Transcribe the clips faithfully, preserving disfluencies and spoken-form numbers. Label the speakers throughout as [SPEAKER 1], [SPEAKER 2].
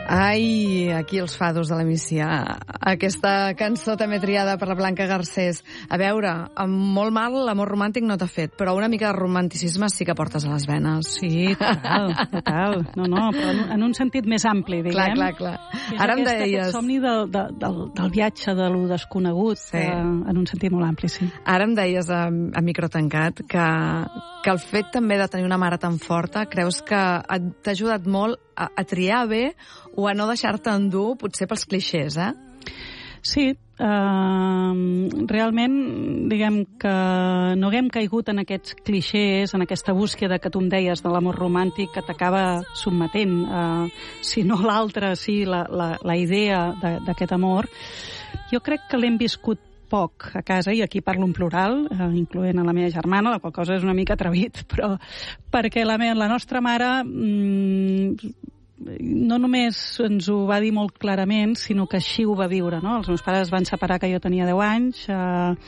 [SPEAKER 1] Ai, aquí els fados de la Misia. Aquesta cançó també triada per la Blanca Garcés. A veure, amb molt mal l'amor romàntic no t'ha fet, però una mica de romanticisme sí que portes a les venes.
[SPEAKER 2] Sí, total, total. No, no, però en, en un sentit més ampli, diguem.
[SPEAKER 1] Clar, clar, clar.
[SPEAKER 2] És Ara aquest, em deies... aquest somni de, de, del, del viatge, de lo desconegut, sí. eh, en un sentit molt ampli, sí.
[SPEAKER 1] Ara em deies a, a micro tancat que, que el fet també de tenir una mare tan forta creus que t'ha ajudat molt a, a triar bé o a no deixar-te endur, potser pels clixés, eh?
[SPEAKER 2] Sí, uh, realment, diguem que no haguem caigut en aquests clixés, en aquesta búsqueda que tu em deies de l'amor romàntic que t'acaba sotmetent, uh, si no l'altre, sí, la, la, la idea d'aquest amor. Jo crec que l'hem viscut poc a casa, i aquí parlo en plural, eh, incloent a la meva germana, la qual cosa és una mica atrevit, però perquè la, meva, la nostra mare mm, no només ens ho va dir molt clarament, sinó que així ho va viure, no? Els meus pares es van separar que jo tenia deu anys, eh,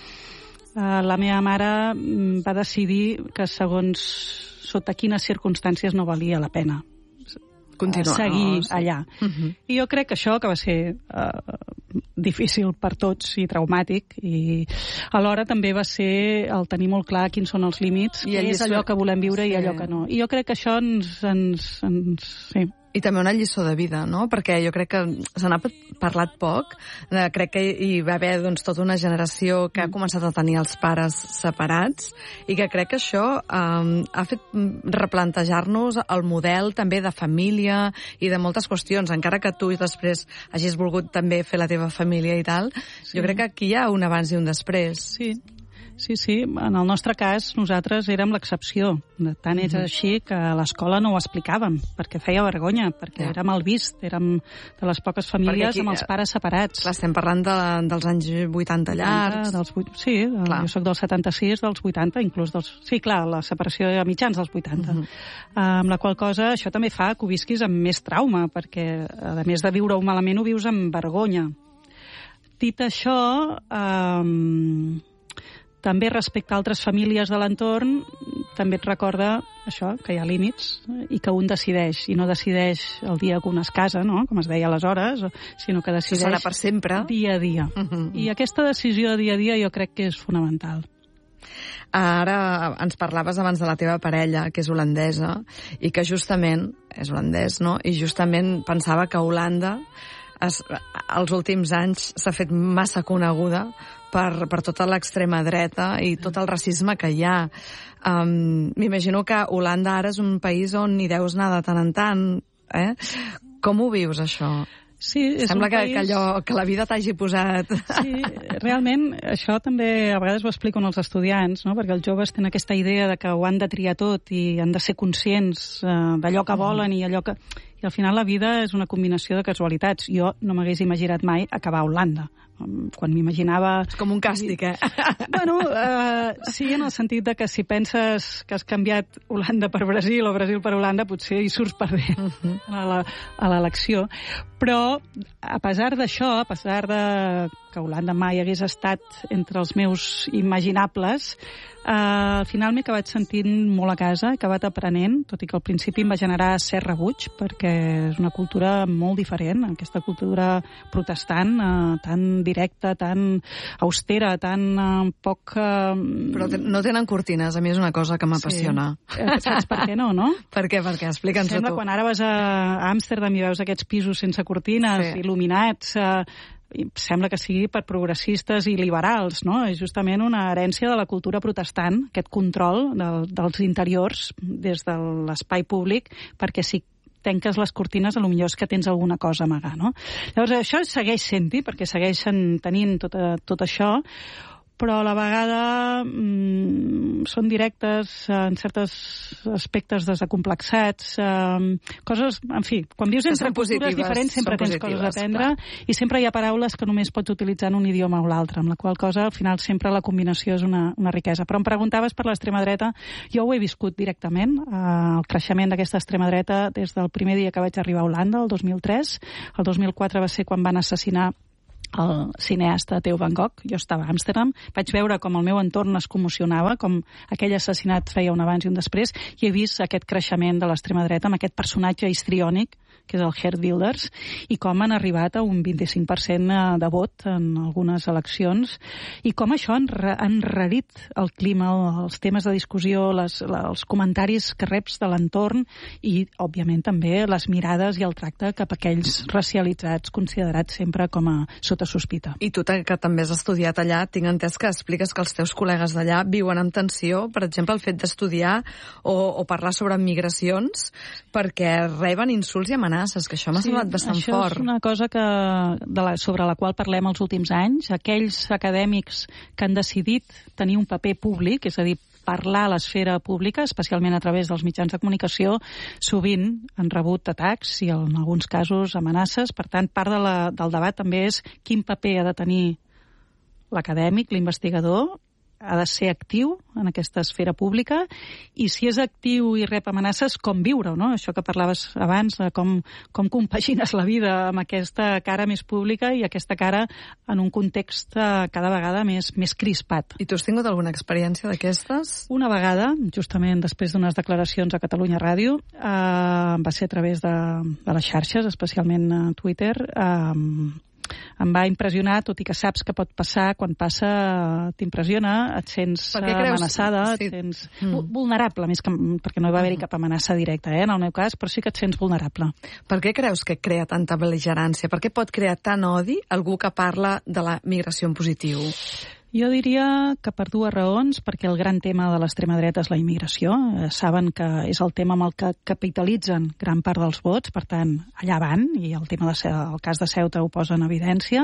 [SPEAKER 2] eh, la meva mare va decidir que segons sota quines circumstàncies no valia la pena
[SPEAKER 1] continuar,
[SPEAKER 2] seguir
[SPEAKER 1] no? Sí.
[SPEAKER 2] allà. Uh-huh. I jo crec que això, que va ser uh, difícil per tots i traumàtic, i alhora també va ser el tenir molt clar quins són els límits, què és allò que volem viure sí. i allò que no. I jo crec que això ens... ens, ens sí.
[SPEAKER 1] I també una lliçó de vida, no? Perquè jo crec que se n'ha parlat poc. Eh, crec que hi va haver doncs, tota una generació que ha començat a tenir els pares separats i que crec que això eh, ha fet replantejar-nos el model també de família i de moltes qüestions. Encara que tu després hagis volgut també fer la teva família i tal, sí. jo crec que aquí hi ha un abans i un després.
[SPEAKER 2] Sí. Sí, sí, en el nostre cas nosaltres érem l'excepció. Tant és així que a l'escola no ho explicàvem, perquè feia vergonya, perquè ja. era mal vist, érem de les poques famílies aquí, amb els pares separats.
[SPEAKER 1] Clar, estem parlant de, dels anys vuitanta llargs.
[SPEAKER 2] Dels, sí, de, jo soc del setanta-sis, dels vuitanta, inclús dels... Sí, clar, la separació a mitjans dels vuitanta. Uh -huh. uh, amb la qual cosa això també fa que ho visquis amb més trauma, perquè a més de viure-ho malament ho vius amb vergonya. Dit això... Uh, també respecte a altres famílies de l'entorn, també et recorda això, que hi ha límits i que un decideix, i no decideix el dia que un es casa, no? Com es deia aleshores, sinó que decideix
[SPEAKER 1] serà per sempre.
[SPEAKER 2] Dia a dia. Uh-huh. I aquesta decisió de dia a dia jo crec que és fonamental.
[SPEAKER 1] Ara ens parlaves abans de la teva parella, que és holandesa, i que justament, és holandès, no? I justament pensava que Holanda es, els últims anys s'ha fet massa coneguda per, per tota l'extrema dreta i tot el racisme que hi ha. Um, M'imagino que Holanda ara és un país on hi deus anar de tant en tant. Eh? Com ho vius, això?
[SPEAKER 2] Sí, és
[SPEAKER 1] Sembla
[SPEAKER 2] un
[SPEAKER 1] que,
[SPEAKER 2] país...
[SPEAKER 1] que, allò, que la vida t'hagi posat...
[SPEAKER 2] Sí, realment, això també a vegades ho explico als estudiants, no? Perquè els joves tenen aquesta idea de que ho han de triar tot i han de ser conscients uh, d'allò que volen i allò que... I al final la vida és una combinació de casualitats. Jo no m'hagués imaginat mai acabar a Holanda. Quan m'imaginava...
[SPEAKER 1] És com un càstig, eh?
[SPEAKER 2] Bueno, uh, sí, en el sentit de que si penses que has canviat Holanda per Brasil o Brasil per Holanda, potser hi surts perdent uh-huh. a l'elecció. Però, a pesar d'això, a pesar de que Holanda mai hagués estat entre els meus imaginables, Uh, al final m'he acabat sentint molt a casa, he acabat aprenent, tot i que al principi em va generar cert rebuig, perquè és una cultura molt diferent, aquesta cultura protestant, uh, tan directa, tan austera, tan uh, poc... Uh...
[SPEAKER 1] Però ten no tenen cortines, a mi és una cosa que m'apassiona.
[SPEAKER 2] Sí. Eh, saps per què no, no?
[SPEAKER 1] Per què? Per què? Explica'ns-ho tu.
[SPEAKER 2] Sembla quan ara vas a Amsterdam i veus aquests pisos sense cortines, sí. il·luminats... Uh, sembla que sigui per progressistes i liberals, no? És justament una herència de la cultura protestant, aquest control del, dels interiors des de l'espai públic, perquè si tanques les cortines, a lo millor és que tens alguna cosa a amagar, no? Llavors, això segueix sent-hi, perquè segueixen tenint tot, tot això, però a la vegada mmm, són directes en certs aspectes desacomplexats, eh, coses, en fi, quan vius entre cultures diferents sempre tens coses a aprendre i sempre hi ha paraules que només pots utilitzar en un idioma o l'altre, amb la qual cosa al final sempre la combinació és una, una riquesa. Però em preguntaves per l'extrema dreta, jo ho he viscut directament, eh, el creixement d'aquesta extrema dreta des del primer dia que vaig arribar a Holanda, el dos mil tres, el dos mil quatre va ser quan van assassinar el cineasta Theo Van Gogh. Jo estava a Amsterdam, vaig veure com el meu entorn es commocionava, com aquell assassinat feia un abans i un després, i he vist aquest creixement de l'extrema dreta amb aquest personatge histriònic, que és el Geert Wilders, i com han arribat a un vint-i-cinc per cent de vot en algunes eleccions, i com això ha enrarit el clima, els temes de discussió, les, els comentaris que reps de l'entorn i, òbviament, també les mirades i el tracte cap a aquells racialitzats considerats sempre com a sota sospita.
[SPEAKER 1] I tu, que també has estudiat allà, tinc entès que expliques que els teus col·legues d'allà viuen amb tensió, per exemple, el fet d'estudiar o, o parlar sobre migracions, perquè reben insults i amenaces, que això m'ha sí, semblat bastant
[SPEAKER 2] això
[SPEAKER 1] fort.
[SPEAKER 2] Això és una cosa que, de la, sobre la qual parlem els últims anys. Aquells acadèmics que han decidit tenir un paper públic, és a dir, parlar a l'esfera pública, especialment a través dels mitjans de comunicació, sovint han rebut atacs i en alguns casos amenaces. Per tant, part de la, del debat també és quin paper ha de tenir l'acadèmic, l'investigador, ha de ser actiu en aquesta esfera pública, i si és actiu i rep amenaces, com viure-ho, no? Això que parlaves abans, com, com compagines la vida amb aquesta cara més pública i aquesta cara en un context cada vegada més, més crispat.
[SPEAKER 1] I tu has tingut alguna experiència d'aquestes?
[SPEAKER 2] Una vegada, justament després d'unes declaracions a Catalunya Ràdio, eh, va ser a través de, de les xarxes, especialment a Twitter, eh, em va impressionar, tot i que saps que pot passar, quan passa t'impressiona, et sents amenaçada, sí. et sents mm. vulnerable, més que, perquè no hi va haver-hi cap amenaça directa, eh, en el meu cas, però sí que et sents vulnerable.
[SPEAKER 1] Per què creus que crea tanta bel·ligerància? Per què pot crear tant odi algú que parla de la migració en positiu?
[SPEAKER 2] Jo diria que per dues raons, perquè el gran tema de l'extrema dreta és la immigració. Eh, saben que és el tema amb el que capitalitzen gran part dels vots, per tant, allà van, i el tema de el cas de Ceuta ho posa en evidència.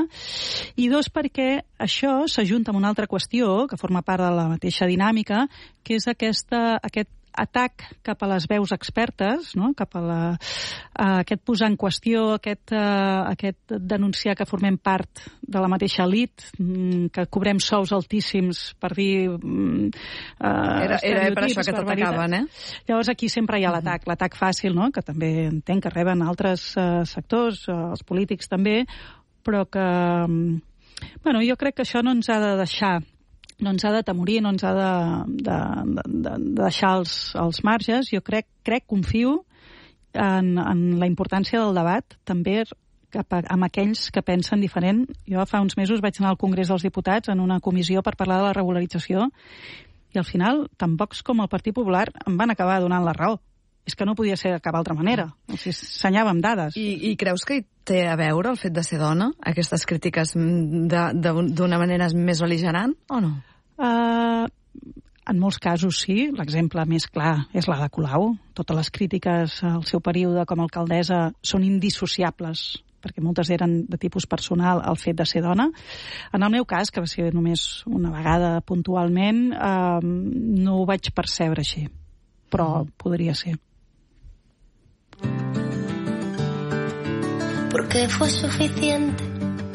[SPEAKER 2] I dos, perquè això s'ajunta amb una altra qüestió, que forma part de la mateixa dinàmica, que és aquesta, aquest atac cap a les veus expertes, no? Cap a, la, a aquest posar en qüestió, aquest, uh, aquest denunciar que formem part de la mateixa elit, mm, que cobrem sous altíssims per dir mm, uh,
[SPEAKER 1] era, era per això que t'atacaven, eh?
[SPEAKER 2] Llavors aquí sempre hi ha l'atac, l'atac fàcil, no? Que també entenc que reben altres uh, sectors, uh, els polítics també, però que, um, bueno, jo crec que això no ens ha de deixar no ens ha d'atemorir, no ens ha de, de, de, de deixar els, els marges. Jo crec, crec confio en, en la importància del debat, també cap a, amb aquells que pensen diferent. Jo fa uns mesos vaig anar al Congrés dels Diputats en una comissió per parlar de la regularització i al final tant Vox com el Partit Popular em van acabar donant la raó. És que no podia ser de cap altra manera. O sigui, senyava amb dades.
[SPEAKER 1] I, I creus que hi té a veure el fet de ser dona? Aquestes crítiques d'una manera més bel·ligerant o no?
[SPEAKER 2] Uh, en molts casos sí. L'exemple més clar és la de Colau. Totes les crítiques al seu període com a alcaldessa són indissociables, perquè moltes eren de tipus personal al fet de ser dona. En el meu cas, que va ser només una vegada puntualment, uh, no ho vaig percebre així. Però podria ser.
[SPEAKER 3] Porque fue suficiente